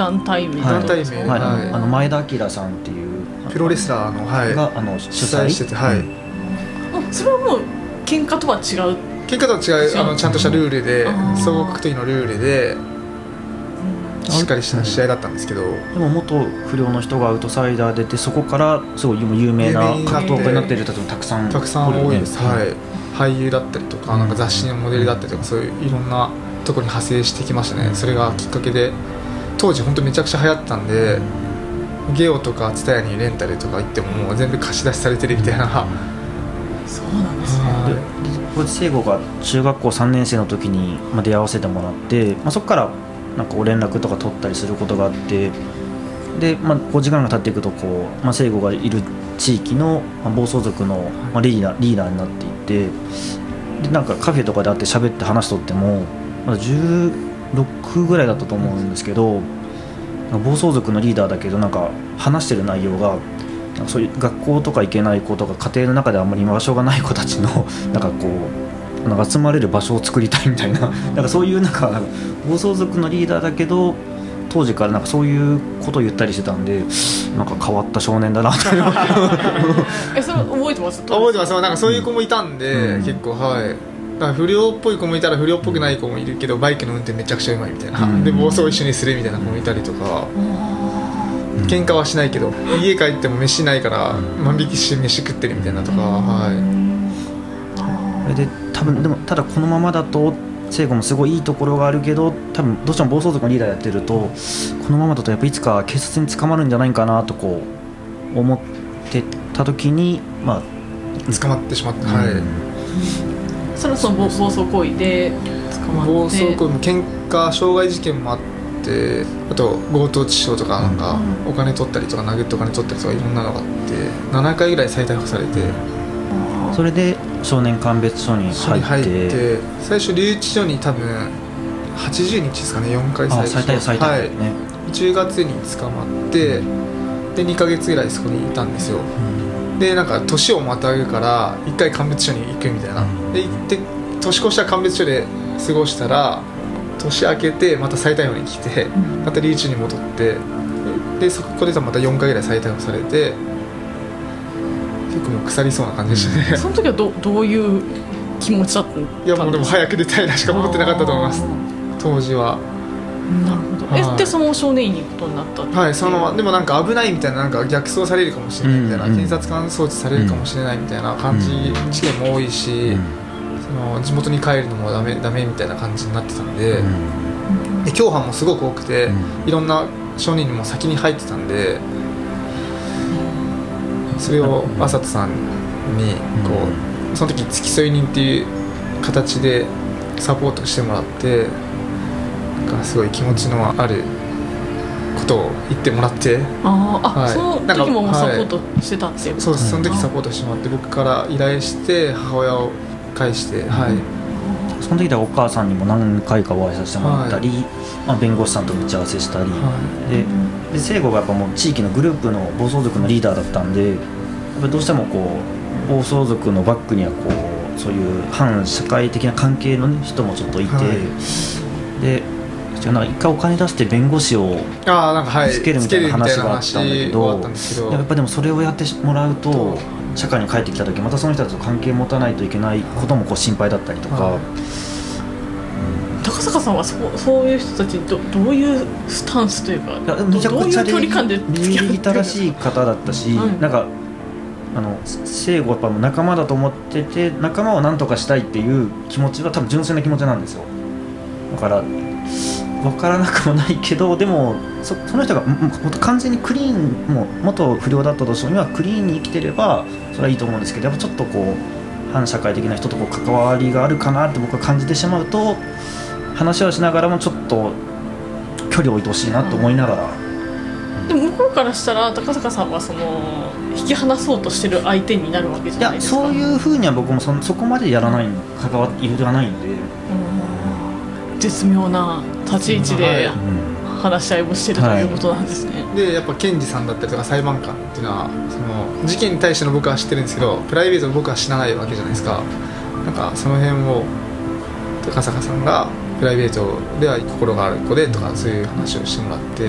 団体名団体名、 はい、前田明さんっていうプロレスラーの、はい、 が主催してて、はい、 それはもう喧嘩とは違う、 喧嘩とは違うちゃんとしたルールで、総合格闘技のルールでしっかりした試合だったんですけど、 でも元不良の人がアウトサイダー出て、そこからすごい有名な格闘家になっている人たくさん多いです、はい、俳優だったりとか、なんか雑誌のモデルだったりとか、そういういろんなところに派生してきましたね。それがきっかけで、当時本当めちゃくちゃ流行ったんで、ゲオとかTSUTAYAにレンタルとか行ってももう全部貸し出しされてるみたいな、 そうなんですね。 で聖吾が中学校3年生の時に出会わせてもらって、そこからなんか連絡とか取ったりすることがあって、で、時間が経っていくと聖吾がいる地域の暴走族のリーダーになっていって、でなんかカフェとかで会って喋って話しとってもまだ16ぐらいだったと思うんですけど、暴走族のリーダーだけどなんか話してる内容がそういう学校とか行けない子とか家庭の中であんまり居場所がない子たちのなんか集まれる場所を作りたいみたいな、なんかそういうなんか暴走族のリーダーだけど当時からなんかそういうことを言ったりしてたんで、なんか変わった少年だなとそれ覚えてます？ 覚えてます。なんかそういう子もいたんで、結構、はい、だから不良っぽい子もいたら不良っぽくない子もいるけど、バイクの運転めちゃくちゃうまいみたいな、で暴走一緒にするみたいな子もいたりとか、喧嘩はしないけど家帰っても飯ないから万引きして飯食ってるみたいなとか、はい、 で多分でもただこのままだと聖吾もすごいいいところがあるけど、多分どうしても暴走族のリーダーやってるとこのままだとやっぱいつか警察に捕まるんじゃないかなと思ってた時に捕まってしまって、はい、 そろそろ暴走行為で捕まって、 暴走行為も喧嘩傷害事件もあって、あと強盗致傷とか、なんかお金取ったりとか殴ってお金取ったりとかいろんなのがあって7回ぐらい再逮捕されて、 それで少年鑑別所に入って最初留置所に多分80日ですかね、4回再逮捕、はい、10月に捕まってで2ヶ月ぐらいそこにいたんですよ。でなんか年をまたぐから1回鑑別所に行くみたいなで行って年越しは鑑別所で過ごしたら年明けてまた再逮捕に来てまた留置に戻ってでそこでまた4回ぐらい再逮捕されて結構もう腐りそうな感じでしたね。 その時はどういう気持ちだったんですか？ いやもうでも早く出たいなしか思ってなかったと思います、当時は。 なるほど。でその少年院に行くことになったって。 はい、そのでもなんか危ないみたいな、なんか逆走されるかもしれないみたいな、検察官送致されるかもしれないみたいな感じ、事件も多いし、その地元に帰るのもダメみたいな感じになってたんで、で共犯もすごく多くて、いろんな証人にも先に入ってたんで、それを麻人さんにその時付き添い人っていう形でサポートしてもらって、なんかすごい気持ちのあることを言ってもらって、 はい、その時もサポートしてたっていう、 そうです、その時サポートしてもらって僕から依頼して母親を介して、はい、 その時ではお母さんにも何回かお会いさせてもらったり、弁護士さんと打ち合わせしたり、で聖吾がやっぱもう地域のグループの暴走族のリーダーだったんで、やっぱどうしても暴走族のバックにはそういう反社会的な関係の、人もちょっといて、でなんか一回お金出して弁護士をつけるみたいな話があったんだけど、やっぱでもそれをやってもらうと社会に帰ってきた時またその人たちと関係持たないといけないことも心配だったりとか、 高坂さんはそういう人たちにどういうスタンスというか、 めちゃくちゃどういう距離感で付き合ってる礼儀正しい方だったし、なんか聖吾はやっぱ仲間だと思ってて、仲間を何とかしたいっていう気持ちは多分純粋な気持ちなんですよ。だから分からなくもないけど、でも その人が完全にクリーン、もう元不良だったとしても今クリーンに生きてればそれはいいと思うんですけど、やっぱちょっと反社会的な人と関わりがあるかなって僕は感じてしまうと、話をしながらもちょっと距離を置いてほしいなと思いながら、 でも向こうからしたら高坂さんは引き離そうとしてる相手になるわけじゃないですか。 いや、そういうふうには僕もそこまでやらない、関わりがないんで、 絶妙な立ち位置で話し合いをしてるということなんですね。 でやっぱ検事さんだったりとか裁判官っていうのは事件に対しての僕は知ってるんですけど、プライベートの僕は知らないわけじゃないですか。なんかその辺を高坂さんがプライベートでは心がある子でとかそういう話をしてもらって、